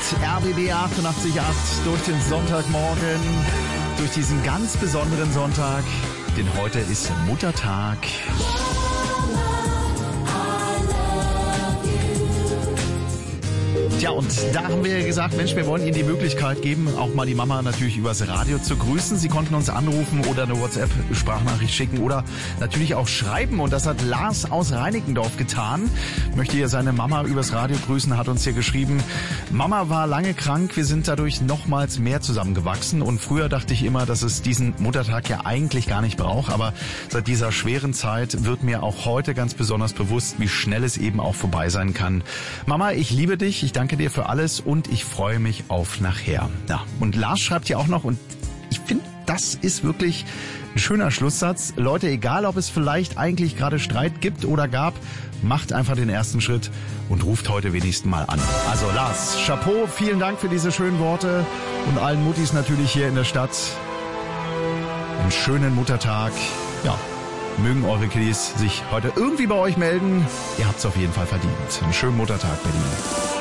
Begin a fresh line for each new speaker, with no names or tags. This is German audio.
RBB 88.8 durch den Sonntagmorgen, durch diesen ganz besonderen Sonntag, denn heute ist Muttertag. Tja, und da haben wir gesagt, Mensch, wir wollen Ihnen die Möglichkeit geben, auch mal die Mama natürlich übers Radio zu grüßen. Sie konnten uns anrufen oder eine WhatsApp-Sprachnachricht schicken oder natürlich auch schreiben. Und das hat Lars aus Reinickendorf getan. Möchte hier seine Mama übers Radio grüßen, hat uns hier geschrieben, Mama war lange krank, wir sind dadurch nochmals mehr zusammengewachsen. Und früher dachte ich immer, dass es diesen Muttertag ja eigentlich gar nicht braucht. Aber seit dieser schweren Zeit wird mir auch heute ganz besonders bewusst, wie schnell es eben auch vorbei sein kann. Mama, ich liebe dich, ich danke dir für alles und ich freue mich auf nachher. Ja, und Lars schreibt hier auch noch, und ich finde, das ist wirklich ein schöner Schlusssatz. Leute, egal ob es vielleicht eigentlich gerade Streit gibt oder gab, macht einfach den ersten Schritt und ruft heute wenigstens mal an. Also Lars, Chapeau, vielen Dank für diese schönen Worte und allen Muttis natürlich hier in der Stadt. Einen schönen Muttertag. Ja, mögen eure Kiddies sich heute irgendwie bei euch melden. Ihr habt's auf jeden Fall verdient. Einen schönen Muttertag, Berlin.